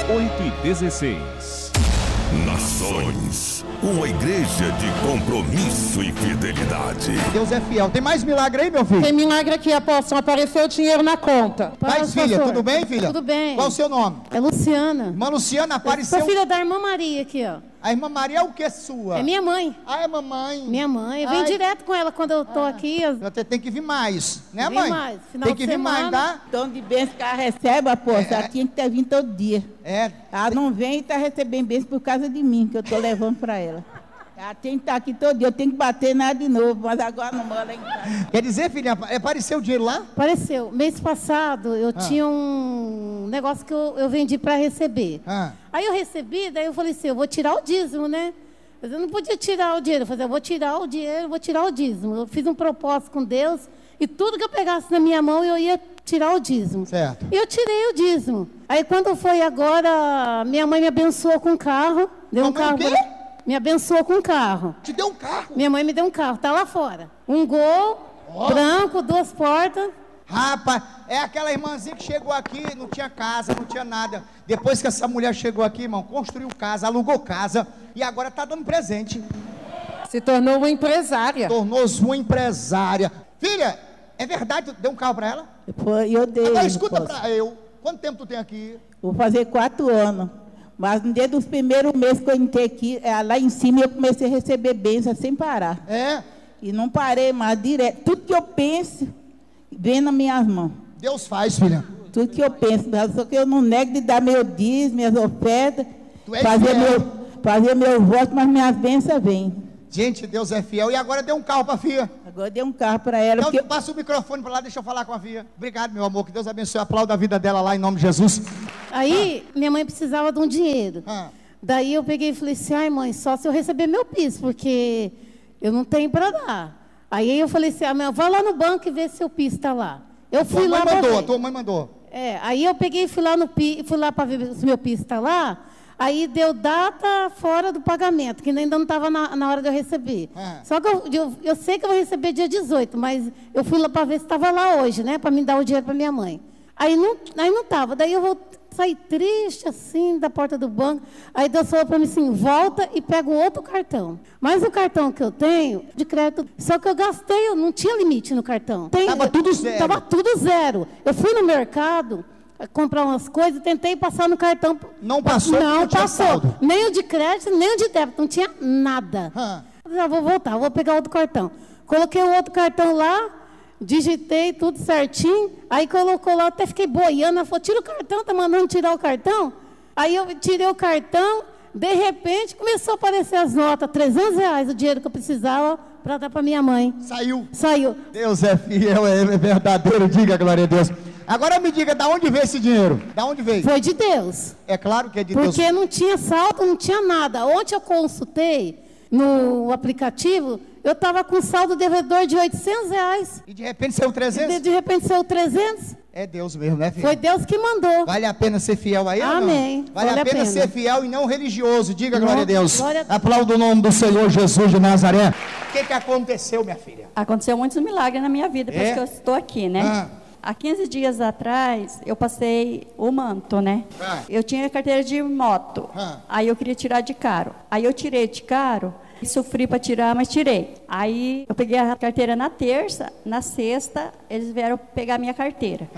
8h16. Nações, uma igreja de compromisso e fidelidade. Deus é fiel. Tem mais milagre aí, meu filho? Tem milagre aqui, apóstolo. Apareceu dinheiro na conta. Mas, filha, tudo bem, filha? Tudo bem. Qual o seu nome? É Luciana. Irmã Luciana, apareceu... Eu sou filha da irmã Maria aqui, ó. A irmã Maria é o que sua? É minha mãe. Ah, é mamãe. Minha mãe. Eu venho direto com ela quando eu tô aqui. Você tem que vir mais, né, Vem mãe? mais. Final Tem de que vir mais, semana. tá? Então, de bênção que ela recebe, apóstolo, ela tinha que ter vindo todo dia. É. Ela não vem e está recebendo bênção por causa de mim, que eu estou levando para ela. Ela tem que estar aqui todo dia, eu tenho que bater nela de novo, mas agora não mora lá em casa. Quer dizer, filha, apareceu o dinheiro lá? Apareceu. Mês passado, eu tinha um negócio que eu vendi para receber. Aí eu recebi, daí eu falei assim, eu vou tirar o dízimo, né? Mas eu não podia tirar o dinheiro. Eu falei, eu vou tirar o dinheiro, vou tirar o dízimo. Eu fiz um propósito com Deus e tudo que eu pegasse na minha mão, eu ia tirar o dízimo. Certo. E eu tirei o dízimo. Aí quando foi agora, minha mãe me abençoou com um carro. Deu um carro. Me abençoou com um carro. Te deu um carro? Minha mãe me deu um carro, tá lá fora. Um Gol, branco, 2 portas. Rapaz, é aquela irmãzinha que chegou aqui, não tinha casa, não tinha nada. Depois que essa mulher chegou aqui, irmão, construiu casa, alugou casa e agora tá dando presente. Se tornou uma empresária. Tornou-se uma empresária. Filha, é verdade, tu deu um carro para ela? Eu dei. Agora escuta para eu. Quanto tempo tu tem aqui? Vou fazer 4 anos. Mas no dia dos primeiros meses que eu entrei aqui, lá em cima eu comecei a receber bênção sem parar. É? E não parei mais, direto. Tudo que eu penso, vem nas minhas mãos. Deus faz, filha. Tudo que eu penso, só que eu não nego de dar meu dízimo, minhas ofertas, Tu és fiel. fazer meu voto, mas minhas bênçãos vêm. Gente, Deus é fiel. E agora deu um carro para a filha. Agora dei um carro para ela. Então, passa o microfone para lá, deixa eu falar com a filha. Obrigado, meu amor, que Deus abençoe. Aplauda a vida dela lá em nome de Jesus. Aí, minha mãe precisava de um dinheiro. Daí eu peguei e falei assim, ai mãe, só se eu receber meu piso, porque eu não tenho para dar. Aí eu falei assim, mãe, vai lá no banco e vê se o piso está lá. Eu fui lá para ver. Tua mãe mandou. Aí eu peguei e fui lá para ver se meu piso está lá. Aí deu data fora do pagamento, que ainda não estava na hora de eu receber. Só que eu sei que eu vou receber dia 18, mas eu fui lá para ver se estava lá hoje, né? Para me dar o dinheiro para minha mãe. Aí não estava. Daí eu vou sair triste assim da porta do banco. Aí Deus falou para mim assim, volta e pega um outro cartão. Mas o cartão que eu tenho, de crédito, só que eu gastei, eu não tinha limite no cartão. Estava tudo zero. Estava tudo zero. Eu fui no mercado comprar umas coisas, tentei passar no cartão. Não passou? Não passou. Nem o de crédito, nem o de débito, não tinha nada. Já vou voltar, vou pegar outro cartão. Coloquei o outro cartão lá, digitei tudo certinho, aí colocou lá, até fiquei boiando, ela falou, tira o cartão, tá mandando tirar o cartão? Aí eu tirei o cartão, de repente começou a aparecer as notas, R$300, o dinheiro que eu precisava para dar para minha mãe. Saiu. Deus é fiel, é verdadeiro, diga glória a Deus. Agora me diga, da onde veio esse dinheiro? Da onde veio? Foi de Deus. É claro que é de Deus. Porque não tinha saldo, não tinha nada. Ontem eu consultei no aplicativo, eu estava com saldo devedor de R$800. E de repente saiu 300? De repente saiu 300. É Deus mesmo, né, filho? Foi Deus que mandou. Vale a pena ser fiel a Ele? Amém. Vale a pena ser fiel e não religioso. Diga glória a Deus. Glória a... Aplauda o nome do Senhor Jesus de Nazaré. O que aconteceu, minha filha? Aconteceu muitos milagres na minha vida, depois que eu estou aqui, né? Há 15 dias atrás, eu passei o manto, né? Eu tinha carteira de moto. Aí eu queria tirar de caro. Aí eu tirei de caro. Sofri para tirar, mas tirei. Aí eu peguei a carteira na terça, na sexta, eles vieram pegar a minha carteira.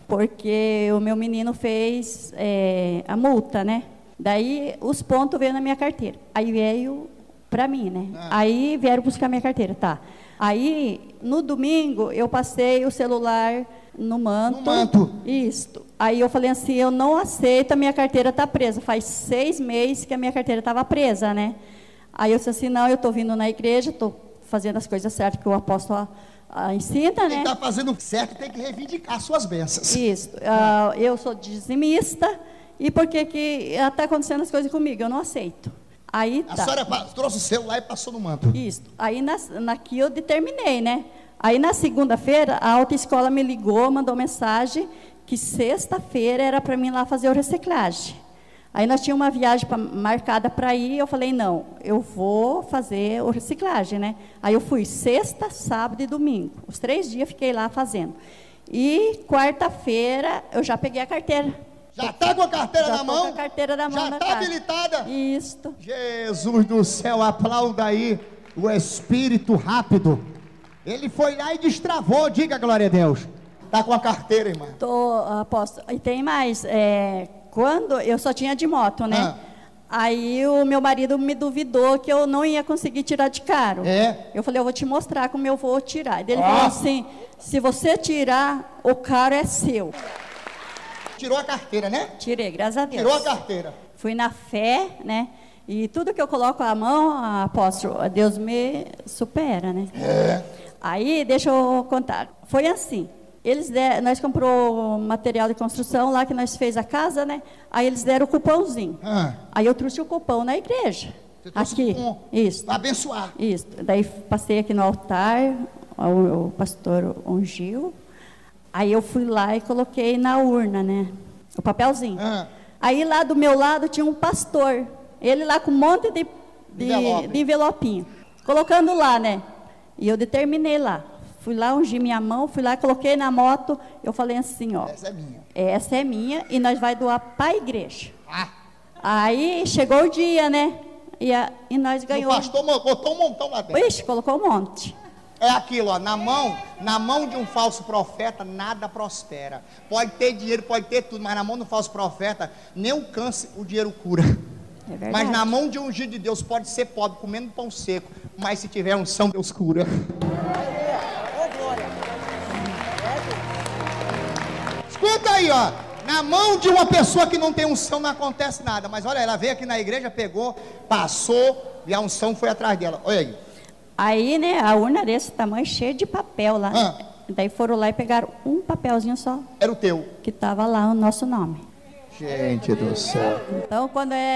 Porque o meu menino fez a multa, né? Daí os pontos veio na minha carteira. Aí veio para mim, né? Aí vieram buscar minha carteira, tá? Aí, no domingo, eu passei o celular no manto. No manto. Isso. Aí eu falei assim, eu não aceito, a minha carteira está presa. Faz 6 meses que a minha carteira estava presa, né? Aí eu disse assim, não, eu estou vindo na igreja, estou fazendo as coisas certas que o apóstolo ensina, né? Quem está fazendo certo tem que reivindicar suas bênçãos. Isso. Eu sou dizimista, e por que está acontecendo as coisas comigo? Eu não aceito. Aí a senhora trouxe o celular e passou no manto. Isso. Aí naqui eu determinei, né? Aí na segunda-feira, a autoescola me ligou, mandou mensagem que sexta-feira era para mim lá fazer o reciclagem. Aí nós tínhamos uma viagem marcada para ir, eu falei, não, eu vou fazer o reciclagem, né? Aí eu fui sexta, sábado e domingo. Os 3 dias fiquei lá fazendo. E quarta-feira eu já peguei a carteira. Já está com a carteira já na mão? Com a carteira na mão. Já está habilitada? Isso. Jesus do céu, aplauda aí o Espírito rápido. Ele foi lá e destravou, diga glória a Deus. Está com a carteira, irmã? Tô, apóstolo. E tem mais, quando eu só tinha de moto, né? Aí o meu marido me duvidou que eu não ia conseguir tirar de caro. Eu falei, eu vou te mostrar como eu vou tirar. Ele falou assim, se você tirar, o caro é seu. Tirou a carteira, né? Tirei, graças a Deus. Tirou a carteira. Fui na fé, né? E tudo que eu coloco a mão, apóstolo, Deus me supera, né? Aí, deixa eu contar. Foi assim. Nós comprou material de construção lá que nós fez a casa, né? Aí eles deram o cupomzinho. Aí eu trouxe o cupom na igreja. Aqui. Isso. Para abençoar. Isso. Daí passei aqui no altar, o pastor ungiu. Aí eu fui lá e coloquei na urna, né? O papelzinho. Aí lá do meu lado tinha um pastor. Ele lá com um monte de envelopinho. Colocando lá, né? E eu determinei lá. Fui lá, ungi minha mão, fui lá, coloquei na moto. Eu falei assim, ó. Essa é minha. Essa é minha e nós vai doar para a igreja. Aí chegou o dia, né? E nós ganhamos. O pastor botou um montão lá dentro. Ixi, colocou um monte. É aquilo, ó, na mão de um falso profeta, nada prospera. Pode ter dinheiro, pode ter tudo, mas na mão de um falso profeta, nem o câncer o dinheiro cura. É verdade. Mas na mão de um ungido de Deus, pode ser pobre, comendo pão seco, mas se tiver unção, Deus cura. Escuta aí, ó. Na mão de uma pessoa que não tem unção, não acontece nada. Mas olha, ela veio aqui na igreja, pegou, passou, e a unção foi atrás dela. Olha aí. Aí, né, a urna desse tamanho, cheia de papel lá. Daí foram lá e pegaram um papelzinho só. Era o teu. Que estava lá o nosso nome. Gente do céu. Então, quando